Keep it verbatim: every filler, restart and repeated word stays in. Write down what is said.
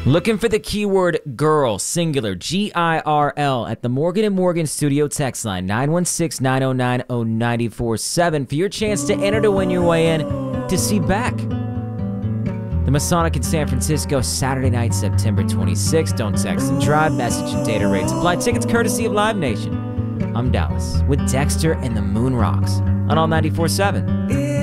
Looking for the keyword girl, singular, G I R L, at the Morgan and Morgan studio text line, nine one six, nine oh nine, oh nine four seven, for your chance to enter to win your way in to see Beck. The Masonic in San Francisco, Saturday night, September twenty-sixth. Don't text and drive, message and data rates apply. Tickets courtesy of Live Nation. I'm Dallas with Dexter and the Moon Rocks on All ninety-four point seven.